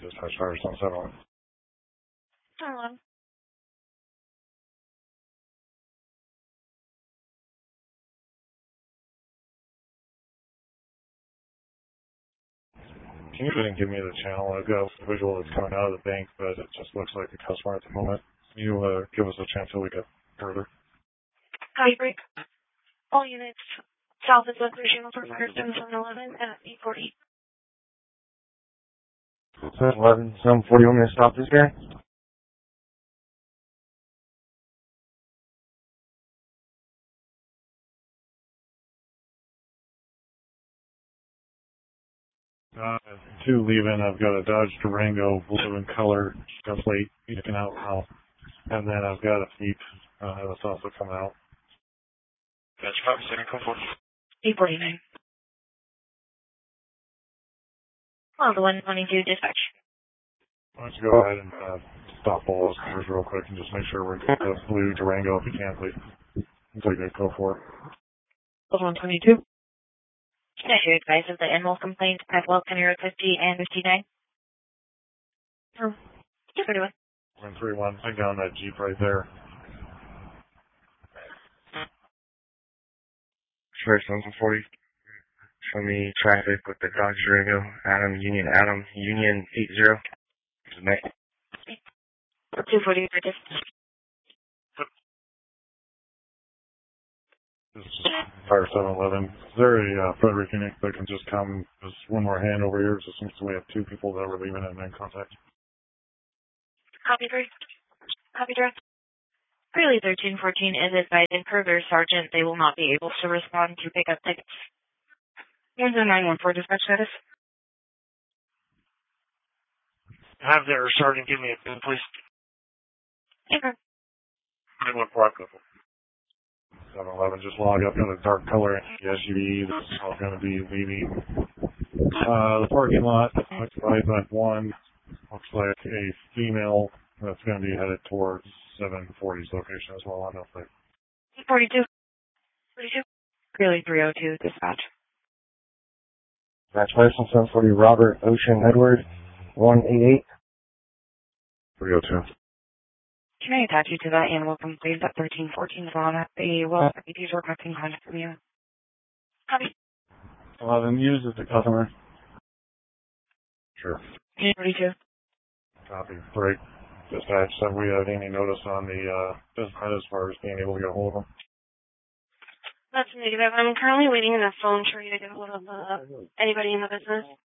Dispatch Fire 77. Hello. Can you go ahead and give me the channel? I've got a visual that's coming out of the bank, but it just looks like a customer at the moment. Can you give us a chance till we get further? Copy break. All units south of the channel for fire 711 at 840. 711, 740, want me to stop this guy? Two leaving. I've got a Dodge Durango, blue in color, got plate sticking out now. And then I've got a Jeep that's also coming out. That's 5 code 4. 849. Well, the 122 dispatch. Why don't you go ahead and stop all those cars real quick and just make sure we're good the blue Durango if you can, please. Until you go for it. 122. Can I hear advice of the animal complaint at Welcome Road 50 and 59? Oh, yes, we're doing. 131, take down that Jeep right there. First 740. Show me traffic with the Dodge Durango, Adam, Union 80. Submit. 240 for dispatch. This is Fire 711. Is there a Frederick unit that can just come? There's one more hand over here. It seems we have two people that were leaving and in contact. Copy break. Copy direct. Really 1314 is advised per their sergeant they will not be able to respond to pick up tickets. 914 dispatch status. Have their sergeant give me a pin, please. Okay. 914. 711, just log up in a dark color SUV. This is all going to be leaving the parking lot. Looks like that one. Looks like a female that's going to be headed towards 740's location as well on that plate. 42. 42. Really 302 dispatch. That's license 740, Robert Ocean Edward, 188. 302. Can I attach you to that animal complaint at 1314 as well? The deputies requesting contact from you. Copy. 11, use as the customer. Sure. 42. Copy. Great. Dispatch, have we had any notice on the dispatch as far as being able to get a hold of them? That's negative. I'm currently waiting in a phone tree to get a hold of anybody in the business.